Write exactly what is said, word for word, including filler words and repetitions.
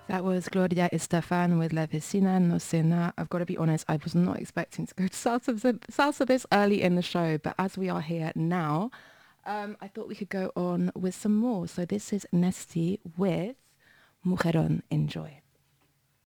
That was Gloria Estefan with La Vecina No Cena. I've got to be honest, I was not expecting to go to salsa, salsa this early in the show, but as we are here now, um, I thought we could go on with some more. So this is Nesty with Mujeron. Enjoy.